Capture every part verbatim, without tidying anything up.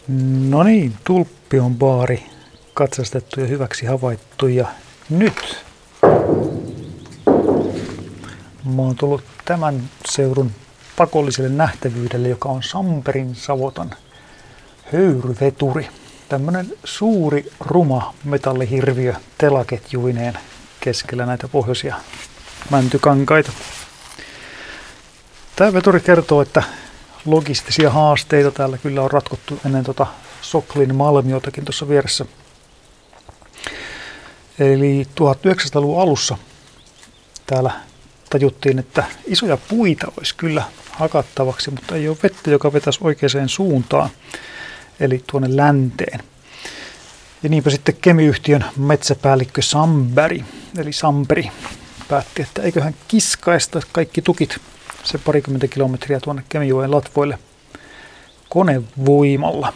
No niin, Tulppi on baari katsastettu ja hyväksi havaittu ja nyt mä oon tullut tämän seudun pakolliselle nähtävyydelle, joka on Samperin savotan höyryveturi. Tämmönen suuri ruma metallihirviö telaketjuineen keskellä näitä pohjoisia mäntykankaita. Tämä veturi kertoo, että logistisia haasteita täällä kyllä on ratkottu ennen tota Soklin Malmiotakin tuossa vieressä. Eli tuhatyhdeksänsataaluvun alussa täällä tajuttiin, että isoja puita olisi kyllä hakattavaksi, mutta ei ole vettä, joka vetäisi oikeaan suuntaan, eli tuonne länteen. Ja niinpä sitten Kemi-yhtiön metsäpäällikkö Sandberg, eli Samperi, päätti, että eiköhän kiskaista kaikki tukit se parikymmentä kilometriä tuonne Kemijoen latvoille konevoimalla.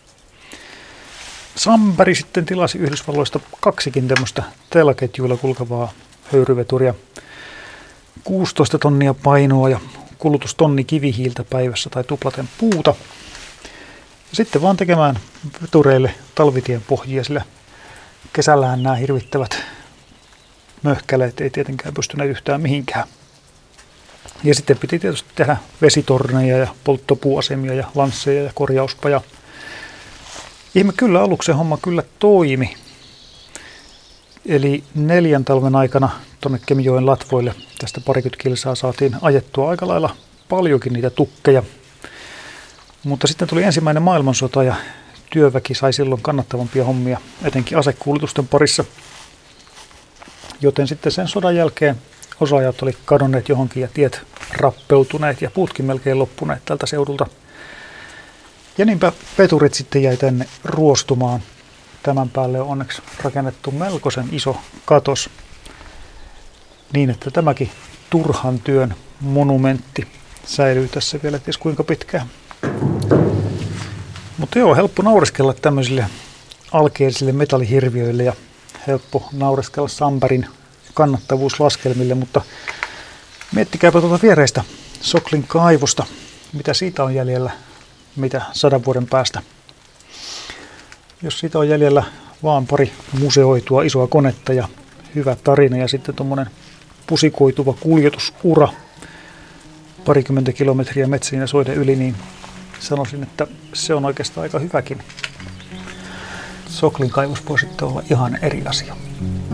Sandberg sitten tilasi Yhdysvalloista kaksikin tämmöistä telaketjuilla kulkevaa höyryveturia. kuusitoista tonnia painoa ja kulutustonni kivihiiltä päivässä tai tuplaten puuta. Ja sitten vaan tekemään vetureille talvitien pohjia, sillä kesällähän nämä hirvittävät möhkäleet ei tietenkään pystyneet yhtään mihinkään. Ja sitten piti tietysti tehdä vesitorneja ja polttopuuasemia ja lansseja ja korjauspaja. Ihme kyllä, aluksi se homma kyllä toimi. Eli neljän talven aikana tuonne Kemijoen latvoille tästä parikymmentä kilsaa saatiin ajettua aika lailla paljonkin niitä tukkeja. Mutta sitten tuli ensimmäinen maailmansota ja työväki sai silloin kannattavampia hommia, etenkin asekuulutusten parissa. Joten sitten sen sodan jälkeen osaajat oli kadonneet johonkin ja tiet rappeutuneet ja puutkin melkein loppuneet tältä seudulta. Ja niinpä veturit sitten jäi tänne ruostumaan. Tämän päälle on onneksi rakennettu melkoisen iso katos niin, että tämäkin turhan työn monumentti säilyy tässä vielä ties kuinka pitkään. Mutta joo, helppo naureskella tämmöisille alkeellisille metallihirviöille ja helppo naureskella Samperin kannattavuuslaskelmille, mutta miettikääpä tuota viereistä Soklin kaivosta, mitä siitä on jäljellä, mitä sadan vuoden päästä. Jos siitä on jäljellä vaan pari museoitua isoa konetta ja hyvä tarina ja sitten tuommoinen pusikoituva kuljetusura parikymmentä kilometriä metsiin ja soiden yli, niin sanoisin, että se on oikeastaan aika hyväkin. Soklin kaivos voi sitten olla ihan eri asia.